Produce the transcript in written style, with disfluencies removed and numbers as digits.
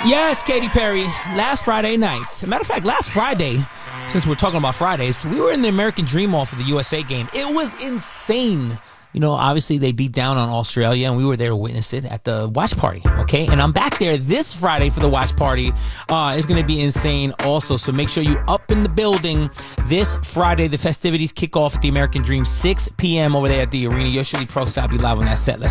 Yes, Katy Perry. Last Friday night. Matter of fact, last Friday, since we're talking about Fridays, we were in the American Dream Hall for the USA game. It was insane. You know, obviously they beat down on Australia, and we were there to witness it at the watch party, okay? And I'm back there this Friday for the watch party. It's going to be insane also, so make sure you up in the building this Friday. The festivities kick off at the American Dream, 6 p.m. over there at the arena. Yoshili Pro Style be live on that set. Let's